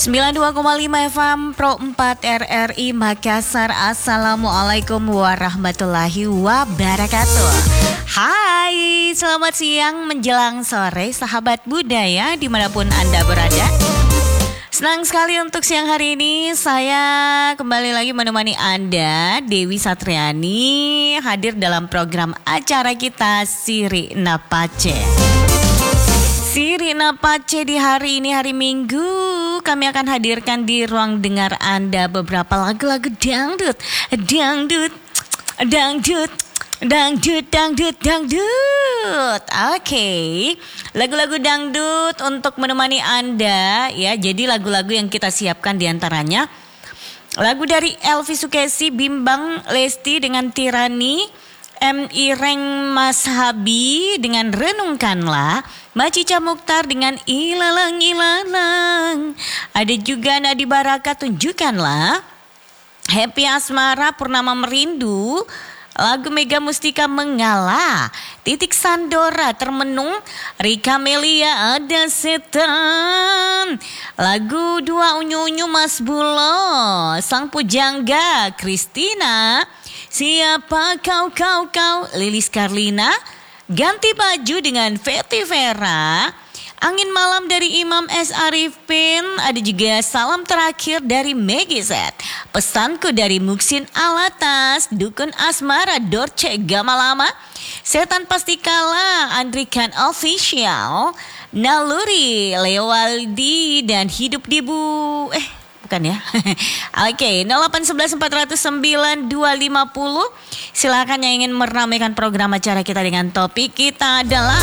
92,5 FM Pro 4 RRI Makassar. Assalamualaikum warahmatullahi wabarakatuh. Hai, selamat siang menjelang sore sahabat budaya dimanapun Anda berada. Senang sekali untuk siang hari ini saya kembali lagi menemani Anda, Dewi Satriani, hadir dalam program acara kita Siri Napace. Siri Napace di hari ini, hari Minggu, kami akan hadirkan di ruang dengar Anda beberapa lagu-lagu dangdut, dangdut, dangdut, dangdut, dangdut, dangdut. Oke, lagu-lagu dangdut untuk menemani Anda ya. Jadi lagu-lagu yang kita siapkan diantaranya lagu dari Elvi Sukesi, Bimbang Lesti dengan Tirani, M. Ireng Mas Habi dengan Renungkanlah, Macica Mukhtar dengan Ilalang Ilalang, ada juga Nadi Baraka Tunjukkanlah, Happy Asmara Purnama Merindu, lagu Mega Mustika Mengalah, Titik Sandora Termenung, Rika Melia Ada Setan, lagu Dua Unyu-Unyu Mas Bulo, Sang Pujangga Kristina, Siapa Kau Lilis Karlina, Ganti Baju dengan Fety Vera, Angin Malam dari Imam S. Arifin, ada juga Salam Terakhir dari Meggy Z, Pesanku dari Muksin Alatas, Dukun Asmara Dorce Gamalama, Setan Pasti Kalah Andrikan Official, Naluri Leo Waldi dan Hidup di bukan ya. Oke, 0811 409 250. Silakan yang ingin meramaikan program acara kita dengan topik kita adalah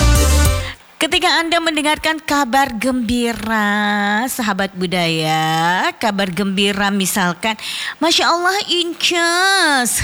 ketika Anda mendengarkan kabar gembira, sahabat budaya, kabar gembira misalkan, Masya Allah Incas.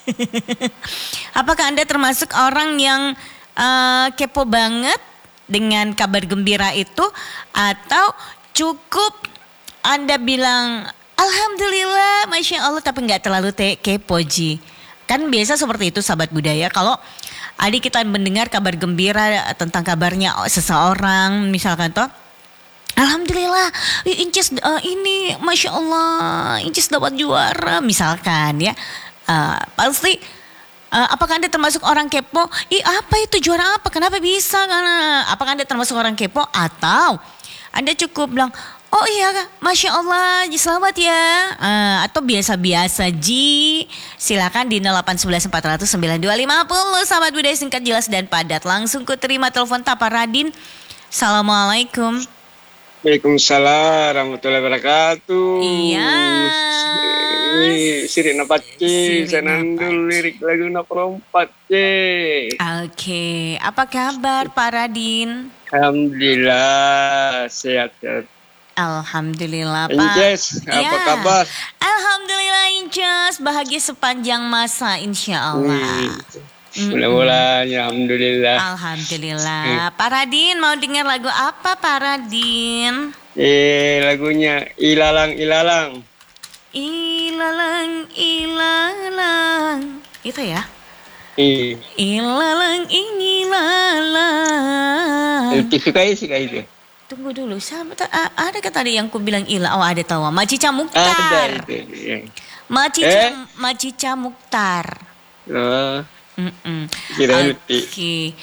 Apakah Anda termasuk orang yang kepo banget dengan kabar gembira itu, atau cukup Anda bilang Alhamdulillah, Masya Allah, tapi nggak terlalu kepo Ji? Kan biasa seperti itu sahabat budaya. Kalau adik kita mendengar kabar gembira tentang kabarnya seseorang, misalkan toh, Alhamdulillah, Incis ini Masya Allah, Incis dapat juara misalkan ya. Pasti apakah Anda termasuk orang kepo? Apa itu juara apa? Kenapa bisa? Apakah Anda termasuk orang kepo, atau Anda cukup bilang, oh iya, Masya Allah, selamat ya. Atau biasa-biasa Ji. Silakan di 0811 409 250. Sahabat budaya singkat, jelas dan padat. Langsung ku terima telepon Tapa Radin. Assalamualaikum. Waalaikumsalam warahmatullahi wabarakatuh. Iya. Siri Napace, senandul lirik lagu Napace. Oke, apa kabar Pak Radin? Alhamdulillah, sehat. Alhamdulillah Pak. Inces, apa kabar? Alhamdulillah Inces, bahagia sepanjang masa insya Allah. Mulai-mulai, alhamdulillah. Alhamdulillah. Pak Radin mau dengar lagu apa Pak Radin? Lagunya Ilalang Ilalang. Ilalang Ilalang. Itu ya? Ilalang Ilalang. Suka itu. Tunggu dulu, ada kata yang ku bilang Oh, ada tahu, Macica Mukhtar. Macica Mukhtar. Oke.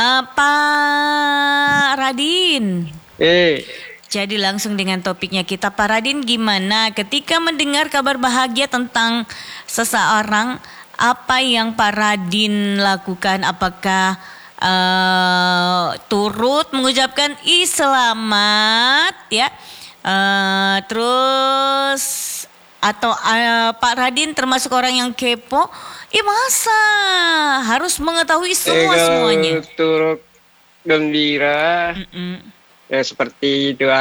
Pak Radin. Jadi langsung dengan topiknya kita, Pak Radin, gimana ketika mendengar kabar bahagia tentang seseorang, apa yang Pak Radin lakukan? Apakah turut mengucapkan selamat ya, terus atau Pak Radin termasuk orang yang kepo? Masa harus mengetahui semuanya? Turut gembira, ya seperti itu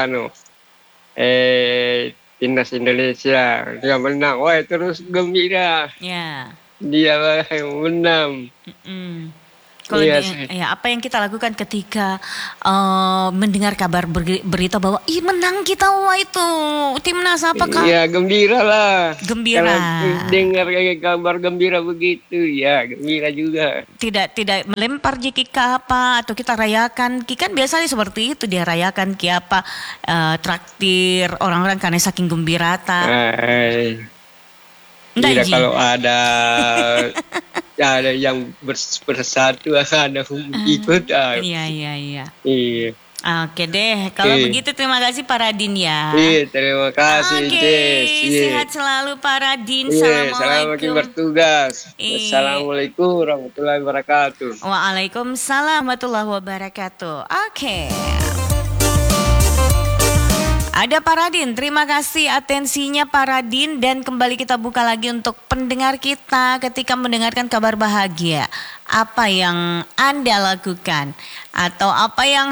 timnas Indonesia dia menang, terus gembira. Ya. Dia menang. Kalau Iya, ya, apa yang kita lakukan ketika mendengar kabar berita bahwa menang kita, wah itu timnas apa Kak? Iya, gembira lah. Gembira. Kalau dengar kayak kabar gembira begitu, ya gembira juga. Tidak melempar jeki ke apa atau kita rayakan, kan biasanya seperti itu, dia rayakan ke apa, traktir orang-orang karena saking gembirata. Tidak, kalau ada yang bersatu, ada ikut. Iya. Iya. Oke deh, kalau begitu terima kasih Pak Radin ya. Iya, terima kasih. Sehat selalu Pak Radin. Selamat bertugas. Assalamualaikum warahmatullahi wabarakatuh. Waalaikumsalam warahmatullahi wabarakatuh. Oke. Ada Pak Radin, terima kasih atensinya Pak Radin, dan kembali kita buka lagi untuk pendengar kita ketika mendengarkan kabar bahagia. Apa yang Anda lakukan atau apa yang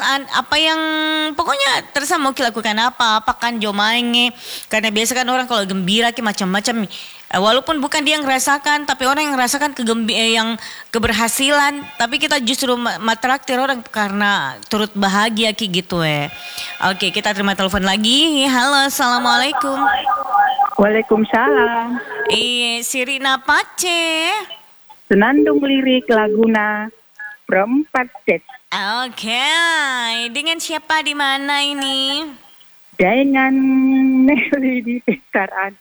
pokoknya terserah mau lakukan apa kan jomainge, karena biasa kan orang kalau gembira macam-macam. Walaupun bukan dia yang ngerasakan, tapi orang yang ngerasakan yang keberhasilan, tapi kita justru matraktir orang karena turut bahagia gitu. Oke, kita terima telepon lagi. Halo, assalamualaikum. Waalaikumsalam. Sirina Pace. Senandung Lirik Laguna Perempat Cet. Oke, dengan siapa di mana ini? Dengan Nelly di Petaran.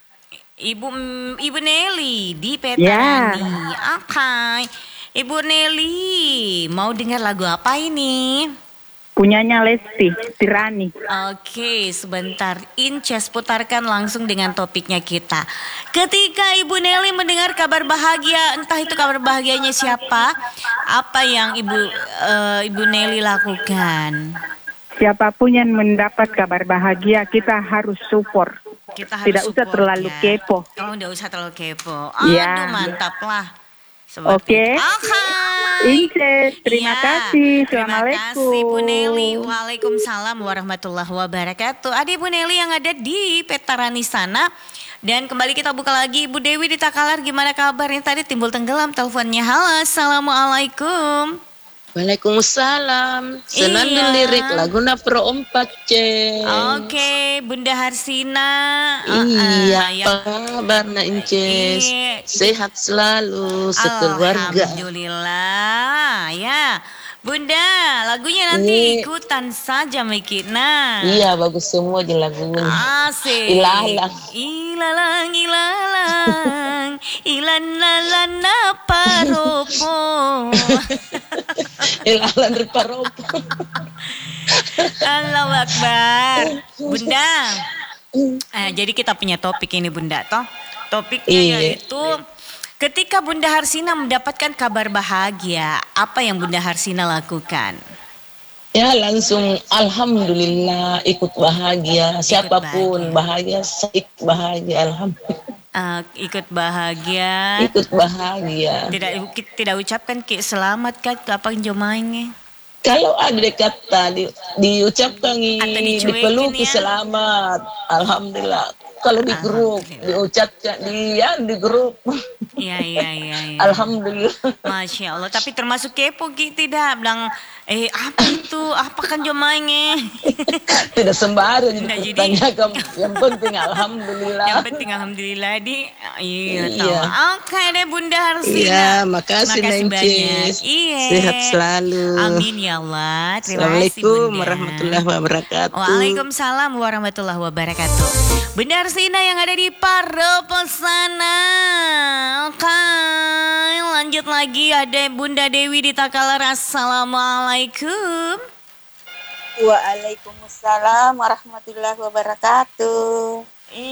Ibu Nelly di Petarani. Oke. Ibu Nelly, mau dengar lagu apa ini? Punyanya Lesti Tirani. Oke, sebentar. Inces putarkan langsung dengan topiknya kita. Ketika Ibu Nelly mendengar kabar bahagia, entah itu kabar bahagianya siapa, apa yang Ibu Nelly lakukan? Siapapun yang mendapat kabar bahagia, kita harus support. Tidak usah terlalu kepo. Tidak usah terlalu kepo. Mantap lah. Oke. Inces, terima kasih. Terima Assalamualaikum. kasih Bu Nelly. Waalaikumsalam warahmatullahi wabarakatuh. Ada Ibu Nelly yang ada di Petarani sana. Dan kembali kita buka lagi. Ibu Dewi di Takalar, gimana kabarnya? Tadi timbul tenggelam teleponnya. Halo, assalamualaikum. Waalaikumsalam. Senandung Lirik Laguna Perempat Cet. Oke, Bunda Harsina. Iya, apa kabar Nak Inces? Sehat selalu sekeluarga. Alhamdulillah. Ya, Bunda, lagunya nanti ikutan saja Mikina. Iya, bagus semua di lagunya. Asik. Ilalang, ilanalana paropo. Ilalang paropo. Allahu Akbar. Bunda, jadi kita punya topik ini Bunda toh. Topiknya yaitu ketika Bunda Harsina mendapatkan kabar bahagia, apa yang Bunda Harsina lakukan? Ya langsung alhamdulillah, ikut bahagia. Siapapun bahagia, bahagia alhamdulillah. Ikut bahagia. Ikut bahagia. Tidak ucapkan selamat kak apa jomainnya. Kalau ada kata diucapkan dipeluki selamat, alhamdulillah. Kalau di grup diucapkan di grup. Iya. Alhamdulillah. Masya Allah. Tapi termasuk kepo tidak bilang apa itu? Apa kan jomainnya? Tidak sembarang ditanyakan. Yang penting alhamdulillah. Yang penting alhamdulillah Iya. Oke deh Bunda Harsina. Iya, makasih banyak. Iya. Sehat selalu. Amin ya Allah. Terima kasih Assalamualaikum Bunda. warahmatullahi wabarakatuh. Waalaikumsalam warahmatullahi wabarakatuh. Bunda Harsina yang ada di Paropo sana. Oke, lanjut lagi ada Bunda Dewi di Takalar. Assalamualaikum. Waalaikumsalam warahmatullahi wabarakatuh.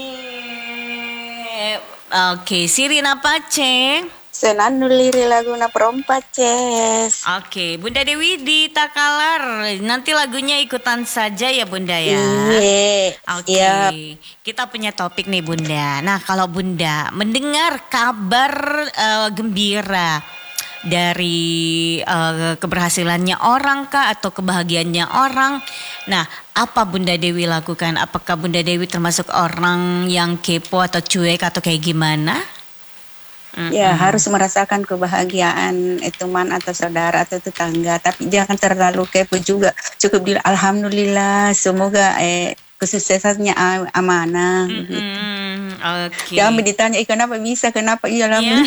Oke, Sirina Pace. Senandung Lirik Laguna Perempat Cet. Oke, Bunda Dewi di Takalar. Nanti lagunya ikutan saja ya Bunda ya. Iya. Oke, kita punya topik nih Bunda. Nah kalau Bunda mendengar kabar gembira dari keberhasilannya orang kah atau kebahagiaannya orang. Nah apa Bunda Dewi lakukan? Apakah Bunda Dewi termasuk orang yang kepo atau cuek atau kayak gimana? Ya, harus merasakan kebahagiaan teman atau saudara atau tetangga, tapi jangan terlalu kepo juga. Cukup bilang alhamdulillah, semoga kesuksesannya amanah. Gitu. Jangan ditanya, kenapa bisa, kenapa iya alhamdulillah.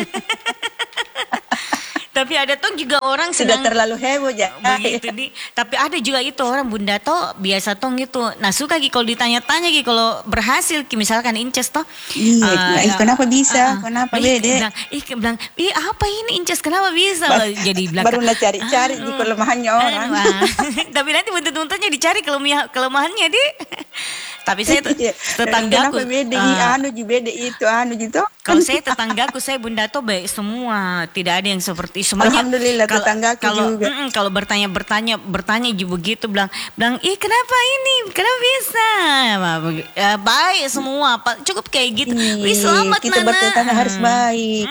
Tapi ada tuh juga orang sudah terlalu heboh ya. Begitu nih. Tapi ada juga itu orang Bunda toh biasa tong gitu. Nah suka kalau ditanya-tanya kalau berhasil misalkan Inces toh. Iya, kenapa bisa? Kenapa beda? Bilang, apa ini Inces kenapa bisa? Jadi bilang baru cari-cari di kelemahannya orang. Tapi nanti buntut-buntutnya dicari kelemahannya deh. Tapi saya tetanggaku. Kenapa beda? Beda itu gitu. Kalau saya tetanggaku saya Bunda toh baik semua. Tidak ada yang seperti semuanya. Alhamdulillah tetanggaku juga. Kalau bertanya juga begitu bilang kenapa ini? Kenapa bisa? Baik semua. Cukup kayak gitu. Selamat kita bertetangga harus baik.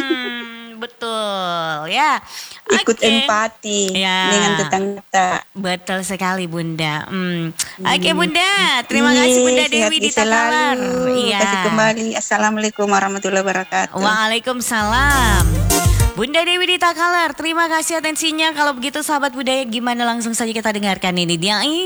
Betul ya. Ikut empati dengan tetangga. Betul sekali Bunda. Oke Bunda, terima kasih Bunda Dewi di Takalar. Kasih kembali. Assalamualaikum warahmatullahi wabarakatuh. Waalaikumsalam. Bunda Dewi di Takalar, terima kasih atensinya. Kalau begitu sahabat budaya, gimana langsung saja kita dengarkan ini dia.